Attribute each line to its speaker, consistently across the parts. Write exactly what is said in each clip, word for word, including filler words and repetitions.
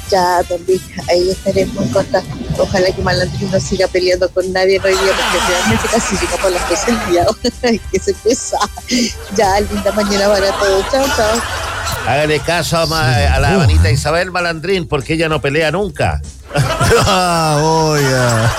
Speaker 1: Ya, don Luis, ahí estaremos en contra. Ojalá que Malandrín no siga peleando con nadie hoy día, porque realmente casi llega por las cosas el día. Que se pesa. Ya, linda mañana para todos. Chao, chao.
Speaker 2: Hágale caso a, ma- a la Vanita Isabel Malandrín, porque ella no pelea nunca.
Speaker 3: Ah, oiga.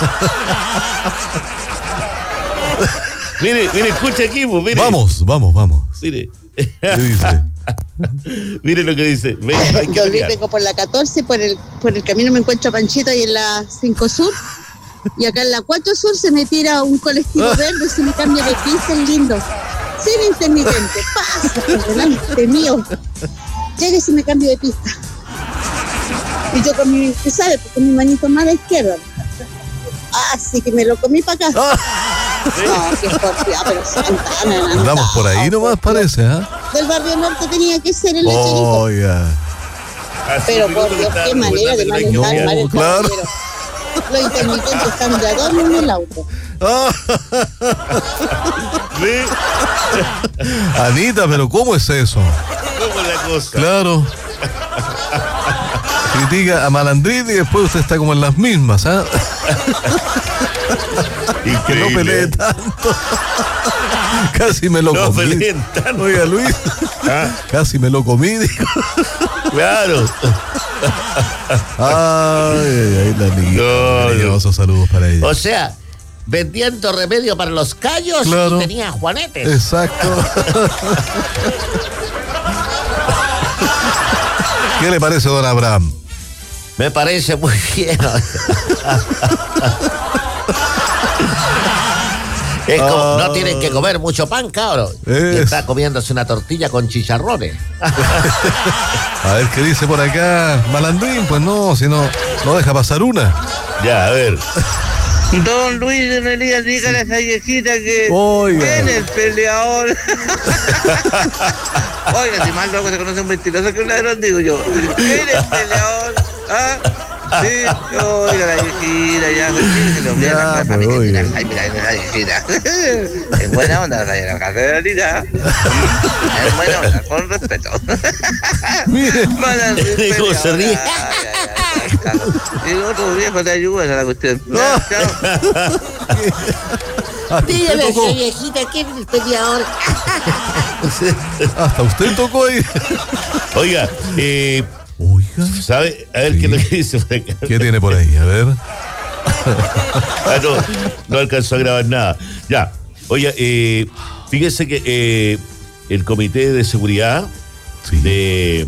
Speaker 2: Mire, mire, escucha aquí, pues, mire.
Speaker 3: Vamos, vamos, vamos.
Speaker 2: Mire.
Speaker 3: ¿Qué dice?
Speaker 2: Mire lo que dice. Venga, hay que
Speaker 1: Don Luis,
Speaker 2: pelear.
Speaker 1: vengo por la catorce, por el, por el camino me encuentro a Panchito ahí en la cinco Sur. Y acá en la cuatro Sur se me tira un colectivo verde, se me cambia de pista, el lindo. Sin intermitente, pasa por delante mío. Llega y se me cambia de pista. Y yo con mi, usted sabe, pues, con mi manito más a la izquierda. Así que me lo comí para acá. No, qué porfía, pero Santana.
Speaker 3: Andamos por ahí nomás, parece, ¿ah?
Speaker 1: Del barrio norte tenía que ser el lecherito.
Speaker 3: Oiga.
Speaker 2: Hace
Speaker 1: Pero
Speaker 2: un
Speaker 1: por
Speaker 2: minuto
Speaker 1: Dios,
Speaker 2: que
Speaker 1: qué
Speaker 2: estaba
Speaker 1: manera de
Speaker 2: recordando
Speaker 1: manejar
Speaker 2: que
Speaker 1: mal
Speaker 2: no,
Speaker 1: el
Speaker 3: claro.
Speaker 1: caballero. Los intermitentes están de adorno en el auto.
Speaker 2: ¿Sí?
Speaker 3: Anita, pero ¿cómo es eso?
Speaker 2: ¿Cómo es la cosa?
Speaker 3: Claro. Critica a Malandrín y después usted está como en las mismas, ¿ah? Que no
Speaker 2: Increíble.
Speaker 3: pelee tanto. Casi me lo
Speaker 2: No
Speaker 3: comí.
Speaker 2: peleen tanto.
Speaker 3: Oiga, Luis.
Speaker 2: ¿Ah?
Speaker 3: Casi me lo comí, dijo.
Speaker 2: Claro.
Speaker 3: Ay, ay, ay, la niña.
Speaker 2: No, no.
Speaker 3: Cariñosos saludos para ella.
Speaker 2: O sea, vendiendo remedio para los callos,
Speaker 3: Claro.
Speaker 2: y tenía juanetes.
Speaker 3: Exacto. ¿Qué le parece, don Abraham?
Speaker 2: Me parece muy bien. Es como, no tienen que comer mucho pan, cabrón. Y
Speaker 3: Es.
Speaker 2: está comiéndose una tortilla con chicharrones.
Speaker 3: A ver qué dice por acá Malandrín. Pues no, si no, no deja pasar una.
Speaker 2: Ya, a ver.
Speaker 4: Don Luis de Melías, dígale a esa viejita que
Speaker 3: Oiga.
Speaker 4: ven el peleador. Oiga, si más loco se conoce un mentiroso que un ladrón, digo yo. Ven el peleador. ¿Ah? Sí, oiga la viejita, ya, que lo
Speaker 3: Ya,
Speaker 4: la
Speaker 3: pues,
Speaker 4: familia.
Speaker 3: oiga.
Speaker 4: Ay, mira, mira la viejita. En buena onda, la casa de la liga. En buena onda, con respeto.
Speaker 3: Mire.
Speaker 2: ¿Cómo se ríe?
Speaker 4: Y otro viejo te ayuda a la cuestión. Ya, chao.
Speaker 3: Hasta
Speaker 2: Dígale a
Speaker 3: usted
Speaker 2: esa
Speaker 3: tocó.
Speaker 2: viejita que es el peleador.
Speaker 3: Hasta usted tocó ahí.
Speaker 2: Oiga, eh,
Speaker 3: Oiga.
Speaker 2: ¿sabe? A ver
Speaker 3: Sí.
Speaker 2: qué es lo que dice por acá.
Speaker 3: ¿Qué tiene por ahí? A ver.
Speaker 2: Ah, no, no alcanzó a grabar nada. Ya, oye, eh, fíjese que eh, el Comité de Seguridad
Speaker 3: Sí.
Speaker 2: de,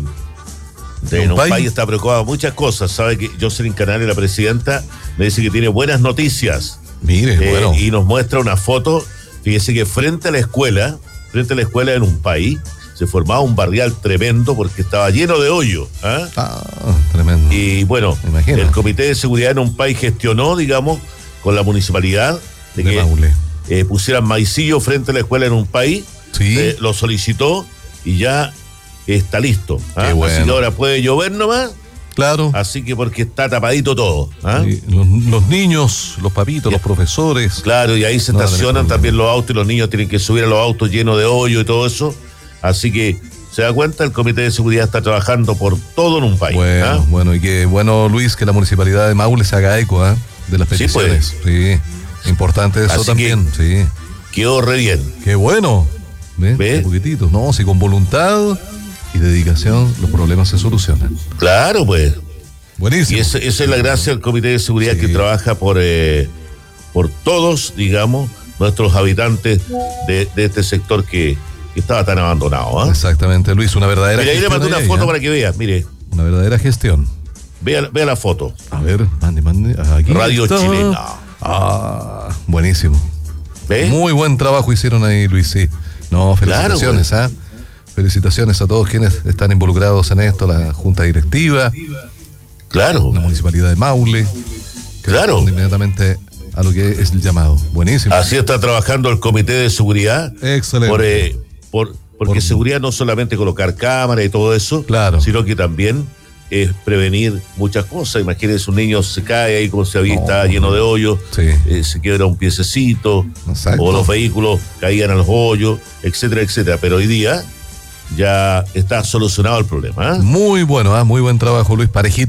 Speaker 2: de
Speaker 3: ¿De un
Speaker 2: un
Speaker 3: país?
Speaker 2: país está preocupado de muchas cosas. Sabe que Jocelyn Canales, la presidenta, me dice que tiene buenas noticias.
Speaker 3: Mire,
Speaker 2: Eh,
Speaker 3: bueno.
Speaker 2: Y nos muestra una foto. Fíjese que frente a la escuela, frente a la escuela en un país, se formaba un barrial tremendo porque estaba lleno de hoyo. ¿Ah?
Speaker 3: Ah, tremendo.
Speaker 2: Y bueno,
Speaker 3: Me imagino.
Speaker 2: el Comité de Seguridad en un país gestionó, digamos, con la municipalidad de
Speaker 3: De
Speaker 2: que
Speaker 3: Maule.
Speaker 2: eh, pusieran maicillo frente a la escuela en un país.
Speaker 3: Sí.
Speaker 2: Eh, lo solicitó y ya está listo. ¿Ah?
Speaker 3: Qué bueno.
Speaker 2: Así que ahora puede llover nomás,
Speaker 3: Claro.
Speaker 2: así que porque está tapadito todo. ¿Ah?
Speaker 3: Sí, los, los niños, los papitos, los profesores.
Speaker 2: Claro, y ahí se
Speaker 3: No va a tener
Speaker 2: estacionan
Speaker 3: problema.
Speaker 2: también los autos y los niños tienen que subir a los autos llenos de hoyo y todo eso. Así que, ¿se da cuenta? El Comité de Seguridad está trabajando por todo en un país.
Speaker 3: Bueno,
Speaker 2: ¿Ah?
Speaker 3: bueno, y que bueno, Luis, que la municipalidad de Maule se haga eco, ¿ah? De las
Speaker 2: Sí, pues.
Speaker 3: peticiones. Sí, importante eso
Speaker 2: Así
Speaker 3: también, sí.
Speaker 2: Quedó re bien.
Speaker 3: Qué bueno. ¿Ves?
Speaker 2: ¿Ve?
Speaker 3: Un poquitito. No, si con voluntad y dedicación los problemas se solucionan.
Speaker 2: Claro, pues.
Speaker 3: Buenísimo.
Speaker 2: Y esa, esa es la gracia del Comité de Seguridad
Speaker 3: Sí.
Speaker 2: que trabaja por, eh, por todos, digamos, nuestros habitantes de, de este sector que, que estaba tan abandonado. ¿Ah?
Speaker 3: Exactamente, Luis, una verdadera
Speaker 2: Mira, ahí le
Speaker 3: gestión.
Speaker 2: mandé una
Speaker 3: ahí,
Speaker 2: foto
Speaker 3: ¿ah?
Speaker 2: para que vea. Mire,
Speaker 3: Una verdadera gestión.
Speaker 2: vea, vea la foto.
Speaker 3: A ver, mande, mande. Aquí
Speaker 2: Radio
Speaker 3: está.
Speaker 2: Chilena.
Speaker 3: Ah, buenísimo.
Speaker 2: ¿Ve?
Speaker 3: Muy buen trabajo hicieron ahí, Luis, sí. No, felicitaciones,
Speaker 2: Claro,
Speaker 3: ¿ah? Felicitaciones a todos quienes están involucrados en esto, la Junta Directiva,
Speaker 2: Claro,
Speaker 3: la Municipalidad de Maule, que
Speaker 2: Claro.
Speaker 3: responde inmediatamente a lo que es el llamado. Buenísimo.
Speaker 2: así está trabajando el Comité de Seguridad.
Speaker 3: Excelente.
Speaker 2: Por, eh, por, porque
Speaker 3: Por-
Speaker 2: seguridad no solamente colocar cámaras y todo eso,
Speaker 3: Claro.
Speaker 2: sino que también es prevenir muchas cosas. Imagínense, un niño se cae ahí como si había,
Speaker 3: No.
Speaker 2: está lleno de hoyos,
Speaker 3: Sí.
Speaker 2: eh, se quiebra un piececito,
Speaker 3: Exacto.
Speaker 2: o los vehículos caían a los hoyos, etcétera, etcétera. Pero hoy día ya está solucionado el problema. ¿eh?
Speaker 3: Muy bueno, ¿ah? Muy buen trabajo, Luis. Parejito.